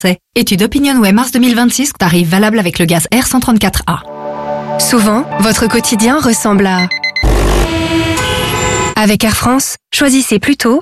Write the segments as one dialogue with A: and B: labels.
A: Français. Étude OpinionWay mars 2026, tarif valable avec le gaz R134A.
B: Souvent, votre quotidien ressemble à... Avec Air France, choisissez plutôt...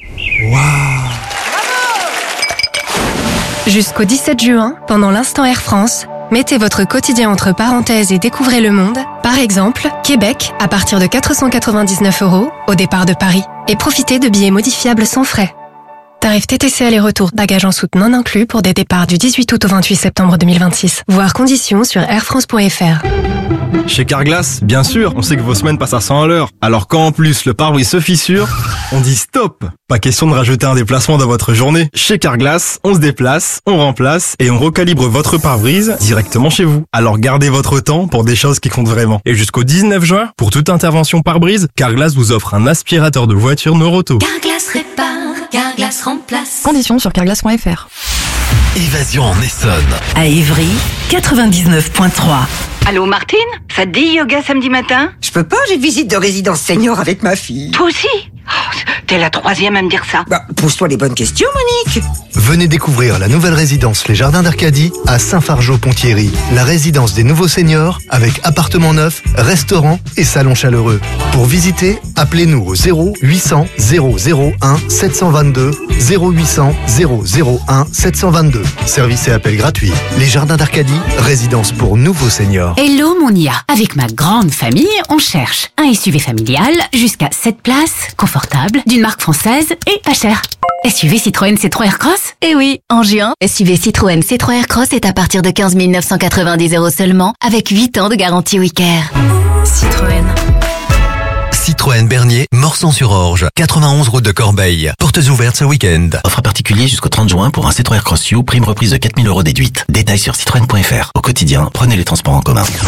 B: Jusqu'au 17 juin, pendant l'instant Air France, mettez votre quotidien entre parenthèses et découvrez le monde. Par exemple, Québec, à partir de 499 € au départ de Paris. Et profitez de billets modifiables sans frais. Tarif TTC aller-retour, bagages en soute non inclus pour des départs du 18 août au 28 septembre 2026. Voir conditions sur airfrance.fr.
C: Chez Carglass, bien sûr, on sait que vos semaines passent à 100 à l'heure. Alors quand en plus le pare-brise se fissure, on dit stop. Pas question de rajouter un déplacement dans votre journée. Chez Carglass, on se déplace, on remplace et on recalibre votre pare-brise directement chez vous. Alors gardez votre temps pour des choses qui comptent vraiment. Et jusqu'au 19 juin, pour toute intervention pare-brise, Carglass vous offre un aspirateur de voiture Noroto.
D: Carglass répare, Carglass remplace.
A: Conditions sur carglass.fr.
E: Évasion en Essonne.
F: À Évry, 99.3.
G: Allô Martine, ça te dit yoga samedi matin?
H: Je peux pas, j'ai visite de résidence senior avec ma fille.
G: Toi aussi? Oh, t'es la troisième à me dire ça.
H: Pose-toi les bonnes questions, Monique.
E: Venez découvrir la nouvelle résidence Les Jardins d'Arcadie à Saint-Fargeau-Ponthierry. La résidence des nouveaux seniors avec appartement neuf, restaurant et salon chaleureux. Pour visiter, appelez-nous au 0800 001 722 0800 001 722. Service et appel gratuit. Les Jardins d'Arcadie, résidence pour nouveaux seniors.
F: Hello mon IA. Avec ma grande famille, on cherche un SUV familial jusqu'à 7 places, confortable, d'une marque française et pas cher. SUV Citroën C3 Aircross?
I: Eh oui, en juin, SUV Citroën C3 Aircross est à partir de 15 990 € seulement, avec 8 ans de garantie Wicker.
B: Citroën.
E: Citroën Bernier, Morsan-sur-Orge, 91 route de Corbeil. Portes ouvertes ce week-end.
J: Offre particulier jusqu'au 30 juin pour un C3 Aircross U, prime reprise de 4 000 € déduite. Détails sur citroën.fr. Au quotidien, prenez les transports en commun.